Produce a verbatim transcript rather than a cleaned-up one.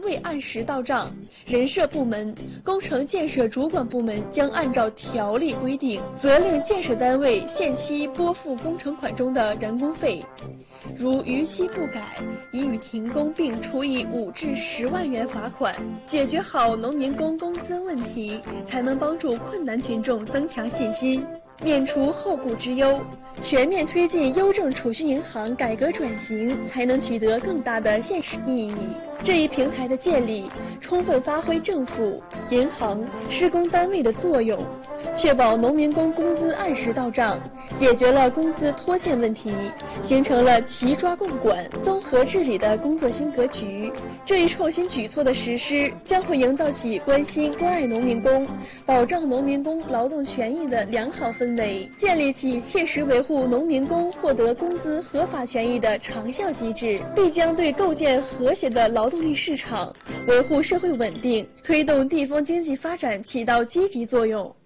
未按时到账。人社部门、工程建设主管部门将按照条例规定，责令建设单位限期拨付工程款中的人工费。如逾期不改，已予停工并处以五至十万元罚款。解决好农民工工资问题，才能帮助困难群众增强信心，免除后顾之忧。全面推进邮政储蓄银行改革转型，才能取得更大的现实意义。这一平台的建立，充分发挥政府、银行、施工单位的作用，确保农民工工资按时到账，解决了工资拖欠问题，形成了齐抓共管、综合治理的工作新格局。这一创新举措的实施，将会营造起关心关爱农民工、保障农民工劳动权益的良好氛围，建立起切实维护农民工获得工资合法权益的长效机制，必将对构建和谐的劳动力市场、维护社会稳定、推动地方经济发展起到积极作用。